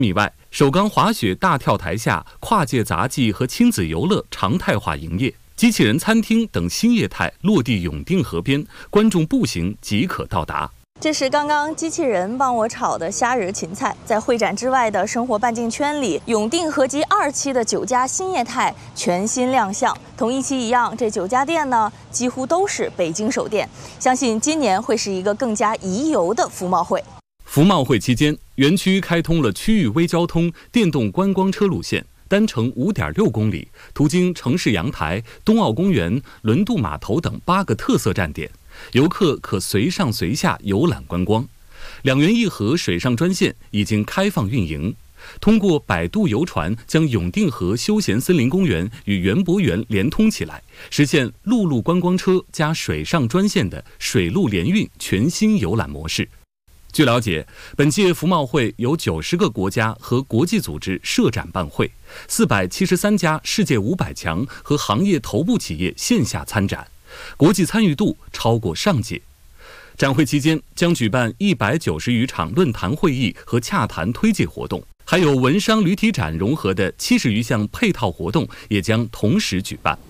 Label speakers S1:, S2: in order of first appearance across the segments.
S1: 米外，首钢滑雪大跳台下跨界杂技和亲子游乐常态化营业，机器人餐厅等新业态落地永定河边，观众步行即可到达。
S2: 这是刚刚机器人帮我炒的虾仁芹菜。在会展之外的生活半径圈里，永定合集2期的9家新业态全新亮相。同1期一样，这9家店呢几乎都是北京首店。相信今年会是一个更加宜游的服贸会。
S1: 服贸会期间，园区开通了区域微交通电动观光车路线，单程5.6公里，途经城市阳台、冬奥公园、轮渡码头等8个特色站点，游客可随上随下游览观光。2元1河水上专线已经开放运营，通过摆渡游船将永定河休闲森林公园与园博园连通起来，实现陆路观光车加水上专线的水陆联运全新游览模式。据了解，本届服贸会有90个国家和国际组织设展办会，473家世界500强和行业头部企业线下参展，国际参与度超过上届。展会期间将举办190余场论坛会议和洽谈推介活动，还有文商旅体展融合的70余项配套活动也将同时举办。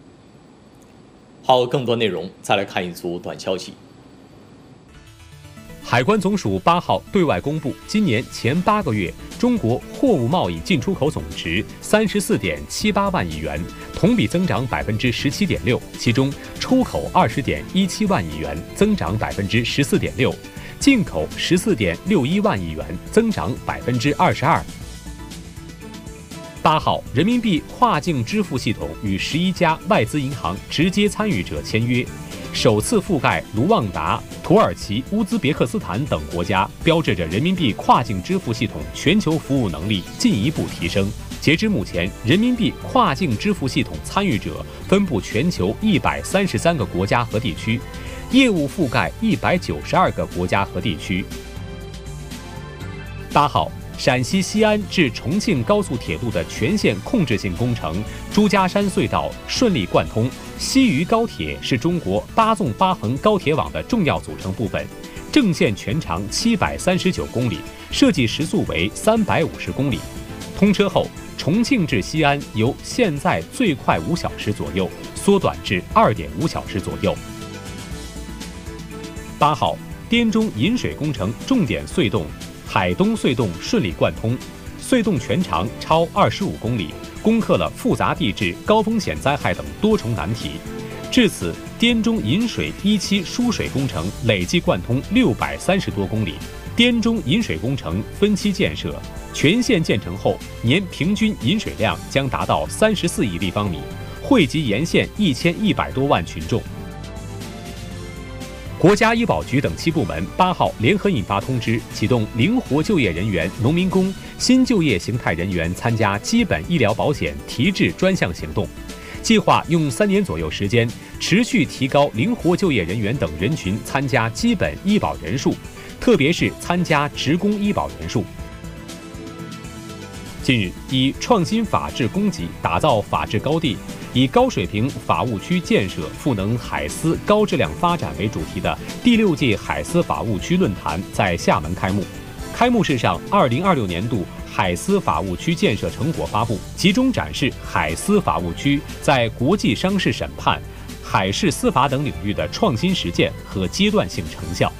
S3: 好，更多内容再来看一组短消息。
S4: 海关总署8号对外公布，今年前8个月中国货物贸易进出口总值34.78万亿元，同比增长17.6%，其中出口20.17万亿元，增长14.6%，进口14.61万亿元，增长22%。8号，人民币跨境支付系统与11家外资银行直接参与者签约，首次覆盖卢旺达、土耳其、乌兹别克斯坦等国家，标志着人民币跨境支付系统全球服务能力进一步提升。截至目前，人民币跨境支付系统参与者分布全球133个国家和地区，业务覆盖192个国家和地区。8号，陕西西安至重庆高速铁路的全线控制性工程朱家山隧道顺利贯通。西渝高铁是中国8纵8横高铁网的重要组成部分，正线全长739公里，设计时速为350公里。通车后，重庆至西安由现在最快5小时左右缩短至2.5小时左右。8号，滇中引水工程重点隧洞海东隧洞顺利贯通，隧洞全长超25公里，攻克了复杂地质、高风险灾害等多重难题。至此，滇中引水1期输水工程累计贯通630多公里。滇中引水工程分期建设，全线建成后，年平均引水量将达到34亿立方米，惠及沿线1100多万群众。国家医保局等7部门8号联合印发通知，启动灵活就业人员、农民工、新就业形态人员参加基本医疗保险提质专项行动，计划用3年左右时间，持续提高灵活就业人员等人群参加基本医保人数，特别是参加职工医保人数。近日，以创新法治供给打造法治高地，以高水平法务区建设赋能海思高质量发展为主题的第6届海思法务区论坛在厦门开幕。开幕式上，2026年度海思法务区建设成果发布，集中展示海思法务区在国际商事审判、海事司法等领域的创新实践和阶段性成效。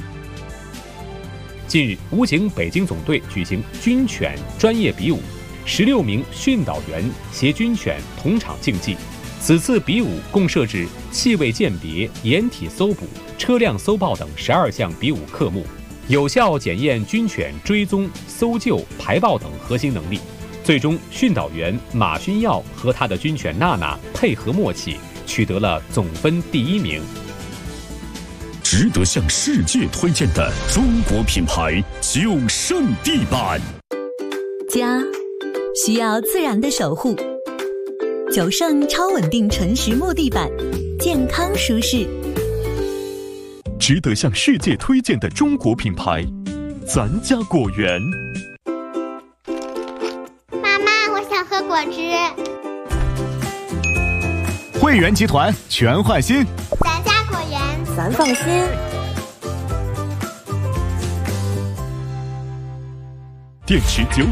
S4: 近日，武警北京总队举行军犬专业比武，16名训导员携军犬同场竞技。此次比武共设置气味鉴别、掩体搜捕、车辆搜报等12项比武科目，有效检验军犬追踪、搜救、排爆等核心能力。最终，训导员马勋耀和他的军犬娜娜配合默契，取得了总分第1名。
S5: 值得向世界推荐的中国品牌九胜地板。
S6: 家需要自然的守护，九胜超稳定纯实木地板，健康舒适。
S5: 值得向世界推荐的中国品牌，咱家果园。
S7: 妈妈，我想喝果汁。
S8: 汇源集团全换新，
S7: 咱家果园，
S2: 咱放心。
S5: 电池9